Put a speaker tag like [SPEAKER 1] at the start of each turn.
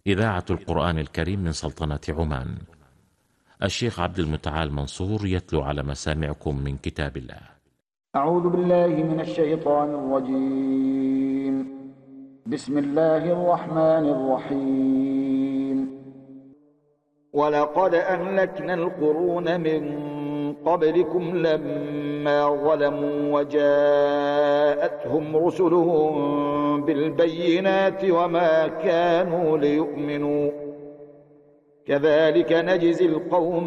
[SPEAKER 1] إذاعة القرآن الكريم من سلطنة عمان. الشيخ عبد المتعال منصور يتلو على مسامعكم من كتاب الله.
[SPEAKER 2] أعوذ بالله من الشيطان الرجيم. بسم الله الرحمن الرحيم. ولقد أهلكنا القرون من قبلكم لما ظلموا وجاءتهم رسلهم بالبينات وما كانوا ليؤمنوا كذلك نجزي القوم